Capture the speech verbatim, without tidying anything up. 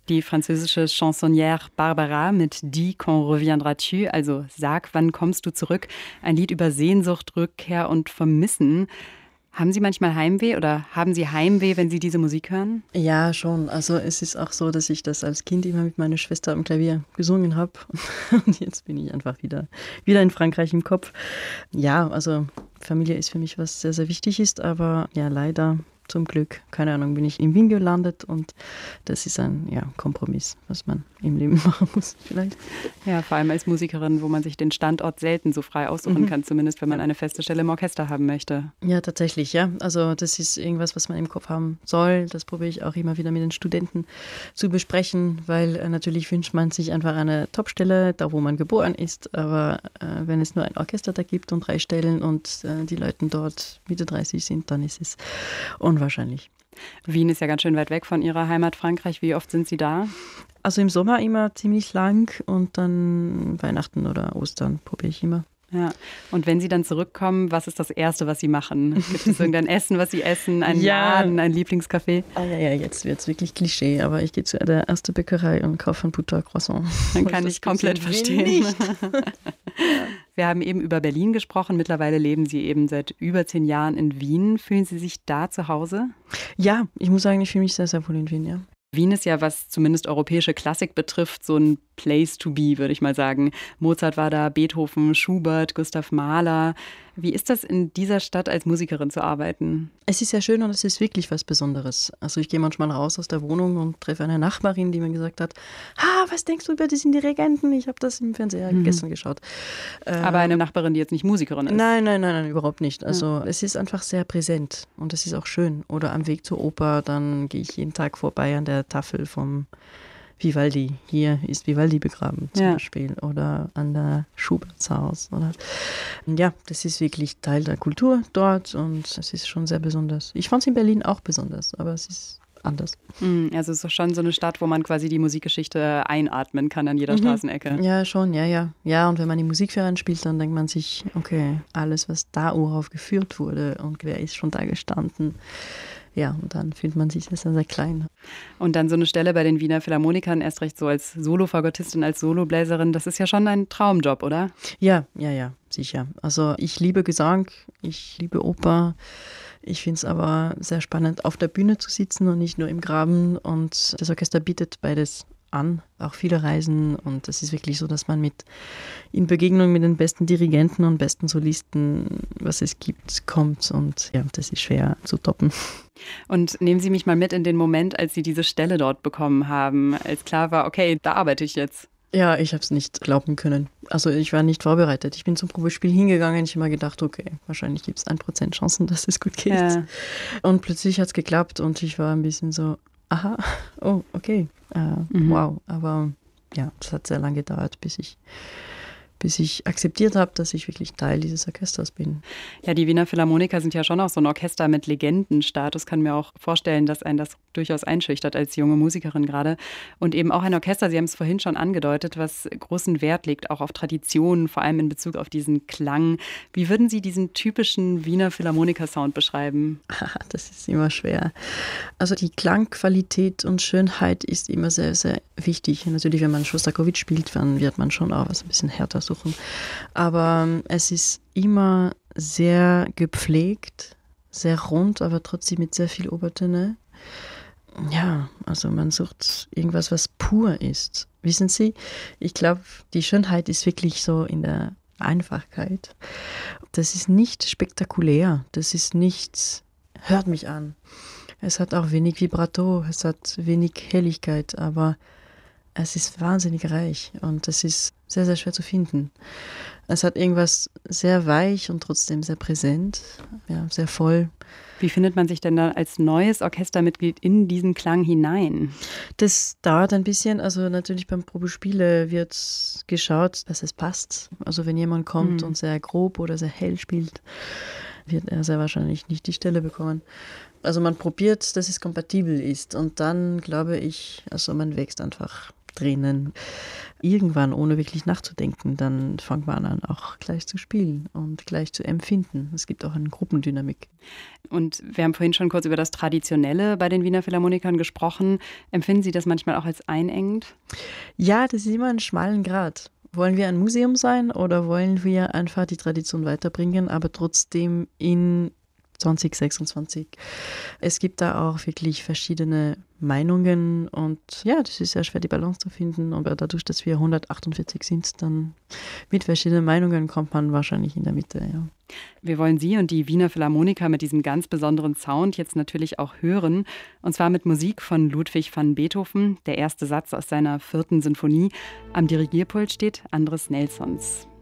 Die französische Chansonnière Barbara mit Dis quand reviendras-tu, also Sag, wann kommst du zurück? Ein Lied über Sehnsucht, Rückkehr und Vermissen. Haben Sie manchmal Heimweh oder haben Sie Heimweh, wenn Sie diese Musik hören? Ja, schon. Also es ist auch so, dass ich das als Kind immer mit meiner Schwester am Klavier gesungen habe. Und jetzt bin ich einfach wieder, wieder in Frankreich im Kopf. Ja, also Familie ist für mich was sehr, sehr wichtig ist, aber ja, leider zum Glück, keine Ahnung, bin ich in Wien gelandet und das ist ein ja, Kompromiss, was man im Leben machen muss vielleicht. Ja, vor allem als Musikerin, wo man sich den Standort selten so frei aussuchen mhm. kann, zumindest wenn man eine feste Stelle im Orchester haben möchte. Ja, tatsächlich, ja. Also das ist irgendwas, was man im Kopf haben soll. Das probiere ich auch immer wieder mit den Studenten zu besprechen, weil äh, natürlich wünscht man sich einfach eine Topstelle, da wo man geboren ist, aber äh, wenn es nur ein Orchester da gibt und drei Stellen und äh, die Leute dort Mitte dreißig sind, dann ist es unwahrscheinlich. Wien ist ja ganz schön weit weg von Ihrer Heimat Frankreich. Wie oft sind Sie da? Also im Sommer immer ziemlich lang und dann Weihnachten oder Ostern probiere ich immer. Ja, und wenn Sie dann zurückkommen, was ist das Erste, was Sie machen? Gibt es irgendein Essen, was Sie essen, einen ja. Laden, ein Lieblingscafé? Ah ja, ja, jetzt wird es wirklich Klischee, aber ich gehe zu der ersten Bäckerei und kaufe ein Butter-Croissant. Dann kann ich komplett verstehen. Wir haben eben über Berlin gesprochen. Mittlerweile leben Sie eben seit über zehn Jahren in Wien. Fühlen Sie sich da zu Hause? Ja, ich muss sagen, ich fühle mich sehr, sehr wohl in Wien, ja. Wien ist ja, was zumindest europäische Klassik betrifft, so ein Place to be, würde ich mal sagen. Mozart war da, Beethoven, Schubert, Gustav Mahler. Wie ist das, in dieser Stadt als Musikerin zu arbeiten? Es ist sehr schön und es ist wirklich was Besonderes. Also ich gehe manchmal raus aus der Wohnung und treffe eine Nachbarin, die mir gesagt hat, ah, was denkst du über diesen Dirigenten? Ich habe das im Fernseher mhm. gestern geschaut. Aber eine Nachbarin, die jetzt nicht Musikerin ist? Nein, nein, nein, nein, überhaupt nicht. Also ja. Es ist einfach sehr präsent und es ist auch schön. Oder am Weg zur Oper, dann gehe ich jeden Tag vorbei an der Tafel vom Vivaldi. Hier ist Vivaldi begraben zum ja. Beispiel. Oder an der Schubertshaus. Oder ja, das ist wirklich Teil der Kultur dort und es ist schon sehr besonders. Ich fand es in Berlin auch besonders, aber es ist anders. Also es ist schon so eine Stadt, wo man quasi die Musikgeschichte einatmen kann an jeder mhm. Straßenecke. Ja, schon, ja, ja. Ja, und wenn man die Musikverein spielt, dann denkt man sich, okay, alles, was da uraufgeführt wurde und wer ist schon da gestanden. Ja, und dann fühlt man sich sehr, sehr klein. Und dann so eine Stelle bei den Wiener Philharmonikern, erst recht so als Solofagottistin, als Solobläserin, das ist ja schon ein Traumjob, oder? Ja, ja, ja, sicher. Also ich liebe Gesang, ich liebe Oper. Ich finde es aber sehr spannend, auf der Bühne zu sitzen und nicht nur im Graben. Und das Orchester bietet beides an, auch viele Reisen. Und es ist wirklich so, dass man mit in Begegnung mit den besten Dirigenten und besten Solisten, was es gibt, kommt. Und ja, das ist schwer zu toppen. Und nehmen Sie mich mal mit in den Moment, als Sie diese Stelle dort bekommen haben, als klar war, okay, da arbeite ich jetzt. Ja, ich habe es nicht glauben können. Also ich war nicht vorbereitet. Ich bin zum Probespiel hingegangen. Ich habe mir gedacht, okay, wahrscheinlich gibt es ein Prozent Chancen, dass es gut geht. Ja. Und plötzlich hat es geklappt und ich war ein bisschen so, aha, oh, okay, äh, mhm. wow. Aber ja, es hat sehr lange gedauert, bis ich bis ich akzeptiert habe, dass ich wirklich Teil dieses Orchesters bin. Ja, die Wiener Philharmoniker sind ja schon auch so ein Orchester mit Legendenstatus. Kann mir auch vorstellen, dass einen das durchaus einschüchtert als junge Musikerin gerade. Und eben auch ein Orchester, Sie haben es vorhin schon angedeutet, was großen Wert legt, auch auf Traditionen, vor allem in Bezug auf diesen Klang. Wie würden Sie diesen typischen Wiener Philharmoniker-Sound beschreiben? Das ist immer schwer. Also die Klangqualität und Schönheit ist immer sehr, sehr wichtig. Natürlich, wenn man Schostakowitsch spielt, dann wird man schon auch was ein bisschen härter suchen. Aber es ist immer sehr gepflegt, sehr rund, aber trotzdem mit sehr viel Obertöne. Ja, also man sucht irgendwas, was pur ist. Wissen Sie, ich glaube, die Schönheit ist wirklich so in der Einfachheit. Das ist nicht spektakulär, das ist nicht, hört mich an. Es hat auch wenig Vibrato, es hat wenig Helligkeit, aber es ist wahnsinnig reich und es ist sehr, sehr schwer zu finden. Es hat irgendwas sehr weich und trotzdem sehr präsent, ja, sehr voll. Wie findet man sich denn da als neues Orchestermitglied in diesen Klang hinein? Das dauert ein bisschen. Also natürlich beim Probespiele wird geschaut, dass es passt. Also wenn jemand kommt mhm. und sehr grob oder sehr hell spielt, wird er sehr wahrscheinlich nicht die Stelle bekommen. Also man probiert, dass es kompatibel ist und dann glaube ich, also man wächst einfach drinnen. Irgendwann, ohne wirklich nachzudenken, dann fängt man an, auch gleich zu spielen und gleich zu empfinden. Es gibt auch eine Gruppendynamik. Und wir haben vorhin schon kurz über das Traditionelle bei den Wiener Philharmonikern gesprochen. Empfinden Sie das manchmal auch als einengend? Ja, das ist immer ein schmalen Grat. Wollen wir ein Museum sein oder wollen wir einfach die Tradition weiterbringen, aber trotzdem in zwanzig sechsundzwanzig. Es gibt da auch wirklich verschiedene Meinungen und ja, das ist sehr schwer, die Balance zu finden. Aber dadurch, dass wir hundertachtundvierzig sind, dann mit verschiedenen Meinungen kommt man wahrscheinlich in der Mitte. Ja. Wir wollen Sie und die Wiener Philharmoniker mit diesem ganz besonderen Sound jetzt natürlich auch hören. Und zwar mit Musik von Ludwig van Beethoven, der erste Satz aus seiner vierten Sinfonie. Am Dirigierpult steht Andres Nelsons.